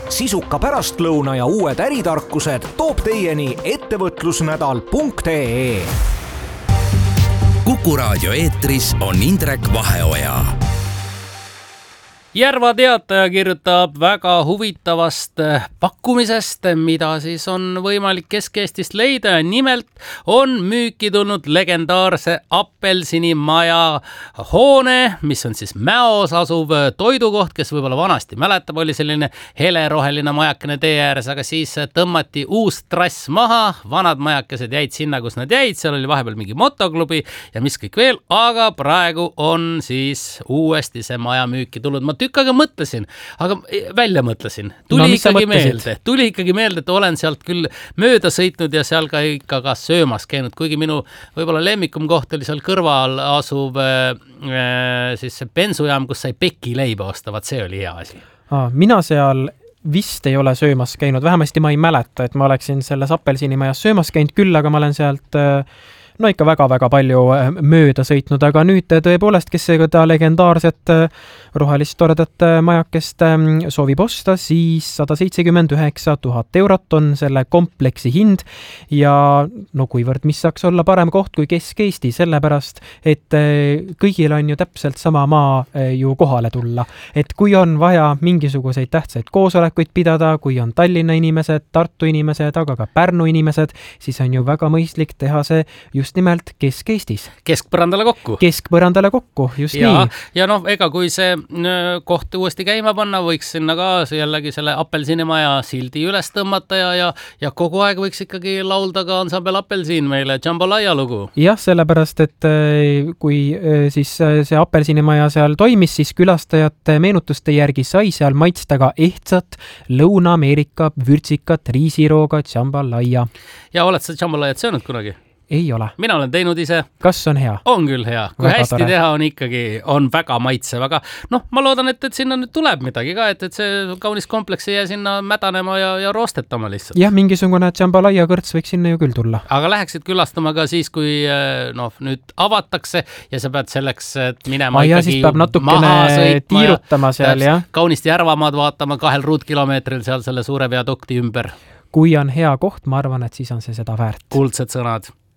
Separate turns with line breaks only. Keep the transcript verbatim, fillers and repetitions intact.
Sisuka pärastlõuna ja uued äritarkused toob teieni ettevõtlusnädal punkt ee.
Kuku raadio eetris on Indrek Vaheoja.
Järva Teataja kirjutab väga huvitavast pakkumisest, mida siis on võimalik Kesk-Eestist leida. Nimelt on müüki tulnud legendaarse Appelsinimaja hoone, mis on siis Mäos asuv toidukoht, kes võib-olla vanasti mäletab, oli selline heleroheline majakene tee ääres, aga siis tõmmati uus trass maha, vanad majakesed jäid sinna, kus nad jäid, seal oli vahepeal mingi motoklubi ja mis kõik veel, aga praegu on siis uuesti see maja müüki tulnud. Ma tükk aega mõtlesin, aga välja mõtlesin. Tuli no, ikkagi meelde, tuli ikkagi meelde, et olen sealt küll mööda sõitnud ja seal ka ikka ka söömas käinud, kuigi minu võib-olla lemmikum koht oli seal kõrval asuv äh, siis see bensujaam, kus sai peki leiba ostavad, see oli hea asi.
Ah, mina seal vist ei ole söömas käinud, vähemasti ma ei mäleta, et ma oleksin selles Appelsinimajas söömas käinud küll, aga ma olen sealt äh, no ikka väga-väga palju mööda sõitnud, aga nüüd tõepoolest, kes seda legendaarset rohelist toredat majakest soovib osta, siis sada seitsekümmend üheksa tuhat eurot on selle kompleksi hind ja no kuivõrd, mis saaks olla parem koht kui Kesk-Eesti, sellepärast, et kõigil on ju täpselt sama maa ju kohale tulla. Et kui on vaja mingisuguseid tähtsaid koosolekuid pidada, kui on Tallinna inimesed, Tartu inimesed, aga ka Pärnu inimesed, siis on ju väga mõistlik teha see just nimelt Kesk-Eestis.
Keskpõrandale kokku.
Keskpõrandale kokku, just
ja,
nii.
Ja noh, ega kui see koht uuesti käima panna, võiks sinna ka jällegi selle Appelsinimaja sildi üles tõmmata ja, ja, ja kogu aeg võiks ikkagi laulda ka ansambel Appelsin meile Jambalaya lugu. Jah,
sellepärast, et kui siis see Appelsinimaja seal toimis, siis külastajate meenutuste järgi sai seal maitsta ka ehtsat Lõuna-Ameerika vürtsikat riisirooga Jambalaya. Ja
oled sa Jambalayat söönud kunagi?
Ei ole.
Mina olen teinud ise.
Kas on hea?
On küll hea. Kui väga hästi tore. Teha on ikkagi, on väga maitsev, aga noh, ma loodan, et, et sinna nüüd tuleb midagi ka, et, et see kaunis kompleks ei jää sinna mädanema ja, ja roostetama lihtsalt.
Jah, mingisugune Jambalaya kõrts võiks sinna ju küll tulla.
Aga läheksid külastama ka siis, kui noh, nüüd avatakse ja sa pead selleks minema
ah,
ikkagi
ja, siis peab natukene tiirutama seal, jah.
Kaunist Järvamaad vaatama kahel ruutkilomeetril seal selle suure viadukti ümber.
Kui on hea koht, ma arvan, et siis on see seda väärt.
Kuldsed sõnad.